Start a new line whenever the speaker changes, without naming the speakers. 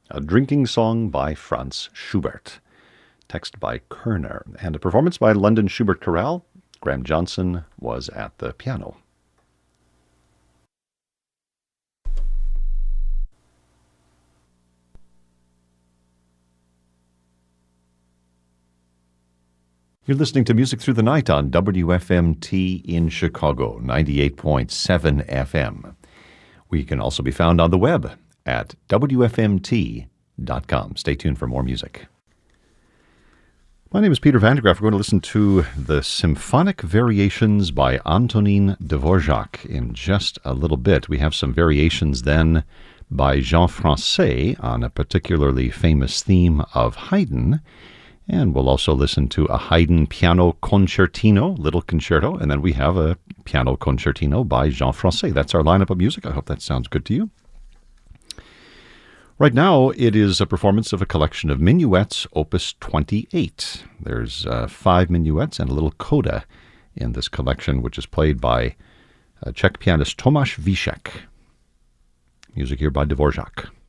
A Drinking Song by Franz Schubert. Text by Kerner. And a performance by London Schubert Chorale. Graham Johnson was at the piano. You're listening to Music Through the Night on WFMT in Chicago, 98.7 FM. We can also be found on the web at WFMT.com. Stay tuned for more music. My name is Peter Van de Graaff. We're going to listen to the Symphonic Variations by Antonin Dvorak in just a little bit. We have some variations then by Jean Francais on a particularly famous theme of Haydn. And we'll also listen to a Haydn piano concertino, little concerto, and then we have a piano concertino by Jean Francais. That's our lineup of music. I hope that sounds good to you. Right now, it is a performance of a collection of minuets, opus 28. There's 5 minuets and a little coda in this collection, which is played by Czech pianist Tomáš Víšek. Music here by Dvorak.